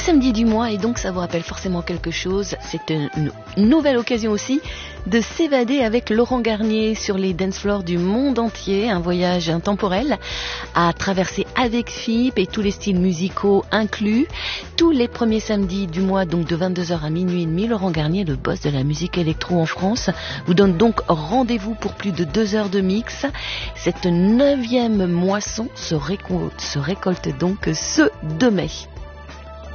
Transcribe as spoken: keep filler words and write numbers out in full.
samedi du mois et donc ça vous rappelle forcément quelque chose. C'est une nouvelle occasion aussi de s'évader avec Laurent Garnier sur les dance floors du monde entier. Un voyage intemporel à traverser avec F I P et tous les styles musicaux inclus. Tous les premiers samedis du mois, donc de vingt-deux heures à minuit et demi, Laurent Garnier, le boss de la musique électro en France, vous donne donc rendez-vous pour plus de deux heures de mix. Cette neuvième moisson se récolte, se récolte donc ce deux mai.